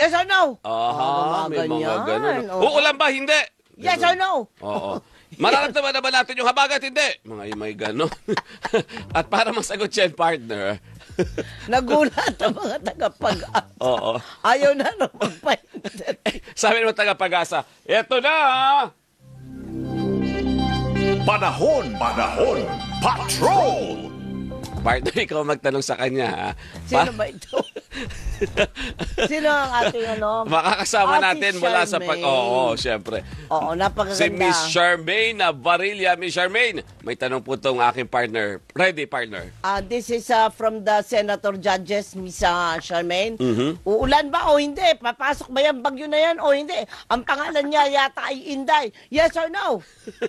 Yes or no? Aha, may mga ganun. Oo. Uulan ba? Hindi. Yes or no? Oo. Mararamdaman na ba natin yung habagat? Hindi. Mga may gano'n. At para masagot yan, partner. Nagulat ang mga tagapag-asa. Oo. Ayaw na nang magpahinda. Sabi naman taga-pag-asa, eto na! Panahon Patrol! Partner, ikaw magtanong sa kanya, ha? Sino ba ito? Sino ang ating Makakasama natin mula sa Charmaine. Oo, syempre. Oo, napakaganda. Si Miss Charmaine Barilla. Miss Charmaine, may tanong po itong aking partner. Ready, partner? This is from the Senator Judges, Miss Charmaine. Mhm. Uulan ba o hindi? Papasok ba yan bagyo na yan o hindi? Ang pangalan niya yata ay Inday. Yes or no?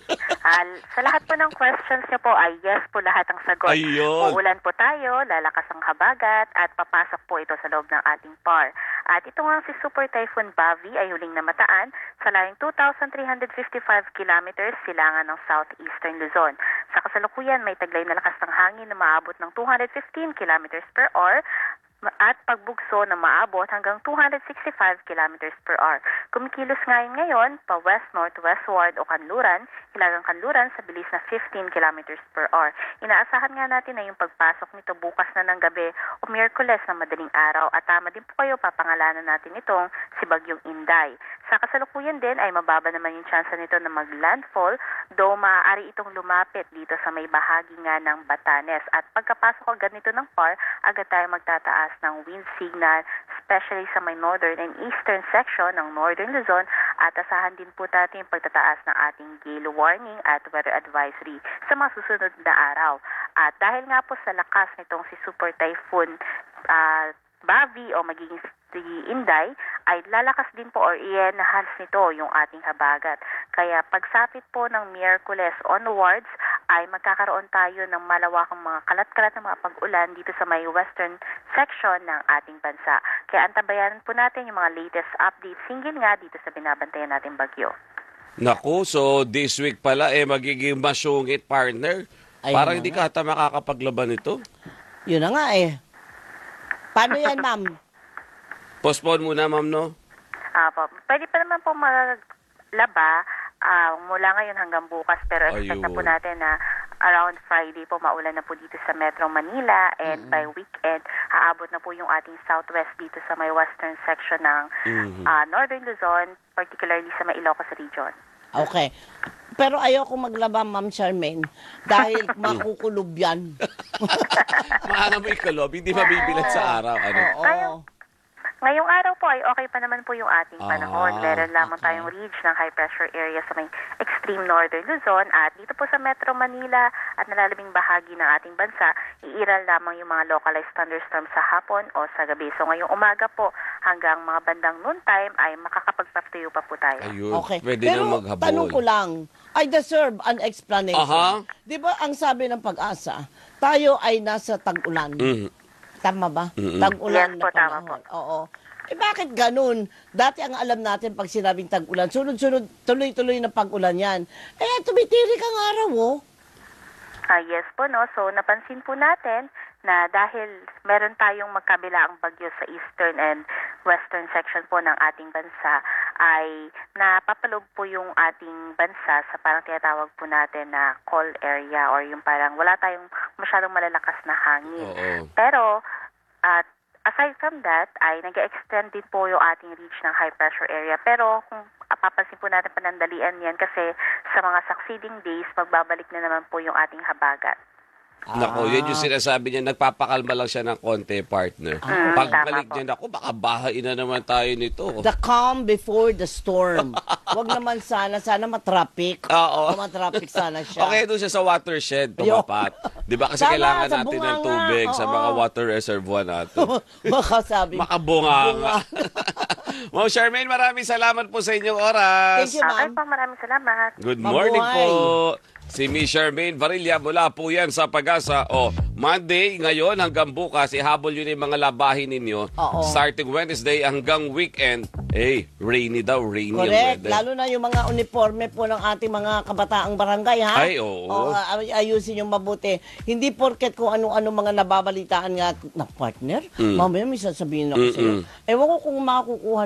Sa lahat po ng questions niyo po ay yes po lahat ang sagot. Ayun. Uulan po tayo, lalakas ang habagat, at papasok po ito sa loob ng ating PAR. At ito nga si Super Typhoon Bavi ay huling namataan sa layong 2,355 kilometers silangan ng southeastern Luzon. Sa kasalukuyan, may taglay na lakas ng hangin na maabot ng 215 kilometers per hour at pagbugso na maabot hanggang 265 kilometers per hour. Kumikilos ngayon pa west-northwestward o kanluran, hilagang kanluran sa bilis na 15 kilometers per hour. Inaasahan nga natin na yung pagpasok nito bukas na ng gabi o Miyerkules na madaling araw at tama din po kayo, papangalanan natin itong si Bagyong Inday. Sa kasalukuyan din ay mababa naman yung chance nito na mag-landfall, though maaari itong lumapit dito sa may bahagi nga ng Batanes. At pagkapasok agad nito ng PAR, agad tayo magtataas ng wind signal, especially sa may northern and eastern section ng northern Luzon, at asahan din po natin yung pagtataas ng ating gale warning at weather advisory sa mga susunod na araw. At dahil nga po sa lakas nitong si Super Typhoon Bavi o magiging si Inday, ay lalakas din po or i-enhance nito yung ating habagat. Kaya pagsapit po ng Miyerkules onwards, ay magkakaroon tayo ng malawakang mga kalat-kalat na mga pag-ulan dito sa may western section ng ating bansa. Kaya antabayanan po natin yung mga latest updates hinggil nga dito sa binabantayan nating bagyo. Naku, so this week pala magiging masungit, partner. Ayun Parang na hindi nga. ka ata makakapaglaban ito. Yun na nga eh. Paano yan, ma'am? Postpone muna, ma'am, no? Pwede pa naman po maglaba mula ngayon hanggang bukas, pero expect na po Ayun. natin na around Friday po maulan na po dito sa Metro Manila, and by weekend haabot na po yung ating southwest dito sa may western section ng northern Luzon, particularly sa may Ilocos region. Okay. Pero ayoko maglaba, Ma'am Charmaine, dahil makukulob yan. Maana mo ikalob, hindi mabibilat sa araw. Ano? Oo. Ngayong araw po ay okay pa naman po yung ating panahon. Meron lamang okay. tayong ridge ng high pressure area sa may extreme northern Luzon, at dito po sa Metro Manila at nalalabing bahagi ng ating bansa, iiral lamang yung mga localized thunderstorms sa hapon o sa gabi. So ngayong umaga po hanggang mga bandang noontime ay makakapagpatuyo pa po tayo. Ayun, Okay. pwede Pero na maghabol. tanong ko lang, I deserve an explanation. Aha. Di ba ang sabi ng Pag-asa, tayo ay nasa tag-ulan. Tama ba? Tag-ulan Yes na po, tama panahon. Oo. Eh bakit ganun? Dati ang alam natin pag sinabing tag-ulan, sunod-sunod, tuloy-tuloy na pag-ulan yan. Eh, tumitirik ang araw, oh. Yes po, no? So, napansin po natin na dahil meron tayong magkabilaang bagyo sa eastern and western section po ng ating bansa, ay napapalob po yung ating bansa sa parang tinatawag po natin na cold area, or yung parang wala tayong masyadong malalakas na hangin. Oo. Pero, aside from that, ay nag-extend din po yung ating reach ng high pressure area. Pero kung papansin po natin panandalian yan, kasi sa mga succeeding days, magbabalik na naman po yung ating habagat. Nako, yan yung sinasabi niya, nagpapakalma lang siya ng konti, partner. Pagbalik tama po. niya, nako, baka bahain na naman tayo nito. The calm before the storm. Wag naman sana matraffic. Oo. Matraffic sana siya. Okay, doon siya sa watershed, tumapat. Di ba? Kasi Tama, kailangan sa natin ng bunganga, tubig sa oo. mga water reservoir natin. Baka sabi. Makabunganga. Ma'am Charmaine, maraming salamat po sa inyong oras. Thank you, ma'am. Okay po, maraming salamat. Good morning Mabuhay. po. Si Miss Charmaine Barilla, mula po yan sa Pag-asa. Monday, ngayon hanggang bukas, ihabol yun yung mga labahin ninyo. Oo. Starting Wednesday hanggang weekend, rainy daw, rainy yung Correct. weather. Lalo na yung mga uniforme po ng ating mga kabataang barangay, ha? Ay, oo. Ayusin yung mabuti. Hindi porket kung ano-ano mga nababalitaan nga na partner. Mamaya may sasabihin ako sa'yo. Ewan ko kung makakukuha